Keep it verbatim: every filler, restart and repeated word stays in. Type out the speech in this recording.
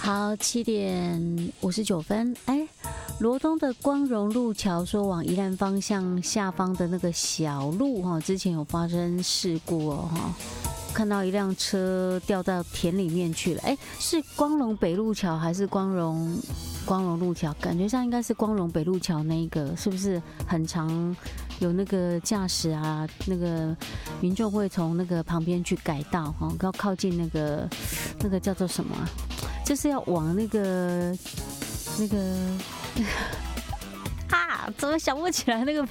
好，七点五十九分，哎，罗东的光荣路桥说往宜兰方向下方的那个小路哈，之前有发生事故哦哈，看到一辆车掉到田里面去了，哎，是光荣北路桥还是光荣光荣路桥？感觉上应该是光荣北路桥那一个，是不是很长？有那个驾驶啊，那个民众会从那个旁边去改道哈，要靠近那个那个叫做什么啊？就是要往那个那个啊，怎么想不起来那个